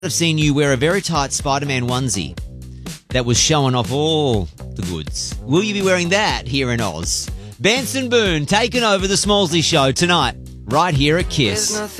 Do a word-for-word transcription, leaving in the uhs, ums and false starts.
I've seen you wear a very tight Spider-Man onesie that was showing off all the goods. Will you be wearing that here in Oz? Benson Boone taking over the Smallsy Show tonight, right here at Kiss.